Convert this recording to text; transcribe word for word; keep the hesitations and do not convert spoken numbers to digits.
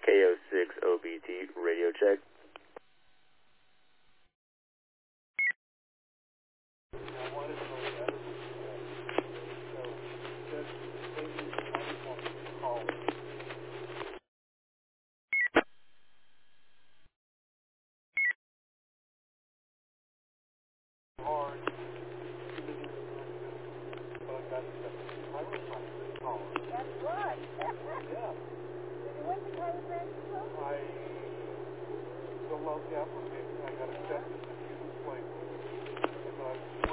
K O six O B T, radio check. I filled out the application. I got accepted. The key was blank. And I